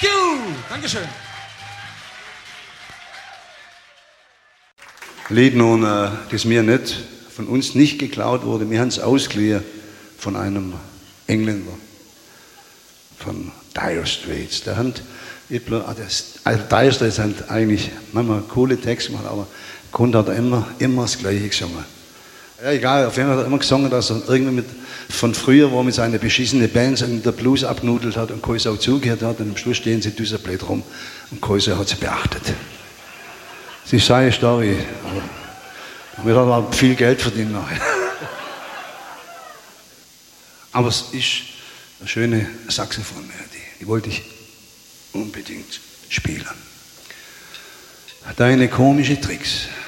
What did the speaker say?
Thank you. Dankeschön. Lied nun, das mir nicht, von uns nicht geklaut wurde. Wir haben es ausgeliehen von einem Engländer, von Dire Straits. Dire Straits haben eigentlich manchmal coole Texte gemacht, aber Grund hat er immer das Gleiche gesungen. Ja, egal, auf jeden Fall hat er immer gesungen, dass er irgendwie von früher, wo er mit seiner beschissenen Band in der Blues abgenudelt hat und keine Sau zugehört hat und am Schluss stehen sie düserblöd rum und keine Sau hat sie beachtet. Das ist seine Story. Wir haben aber viel Geld verdient nachher. Aber es ist eine schöne Saxophonmelodie. Die wollte ich unbedingt spielen. Deine komischen Tricks.